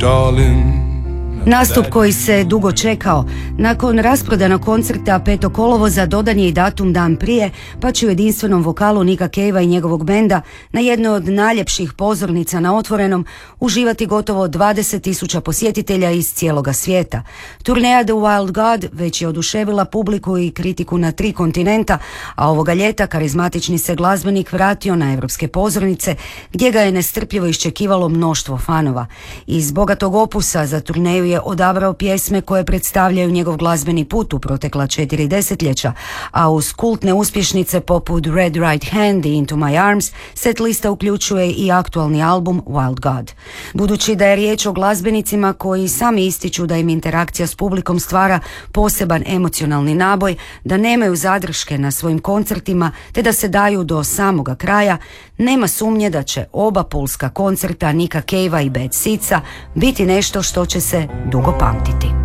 darling. Nastup koji se dugo čekao. Nakon rasprodanog koncerta 5. kolovoza dodan je i datum dan prije, pa će u jedinstvenom vokalu Nicka Cavea i njegovog benda na jednoj od najljepših pozornica na otvorenom uživati gotovo 20.000 posjetitelja iz cijeloga svijeta. Turneja The Wild God već je oduševila publiku i kritiku na 3 kontinenta, a ovoga ljeta karizmatični se glazbenik vratio na europske pozornice gdje ga je nestrpljivo iščekivalo mnoštvo fanova. Iz bogatog opusa za turneju je odabrao pjesme koje predstavljaju njegov glazbeni put u protekla 4 desetljeća, a uz kultne uspješnice poput Red Right Hand i Into My Arms, set lista uključuje i aktualni album Wild God. Budući da je riječ o glazbenicima koji sami ističu da im interakcija s publikom stvara poseban emocionalni naboj, da nemaju zadrške na svojim koncertima te da se daju do samoga kraja, nema sumnje da će oba pulska koncerta Nicka Cavea i Bad Seedsa biti nešto što će se dugo pamtiti.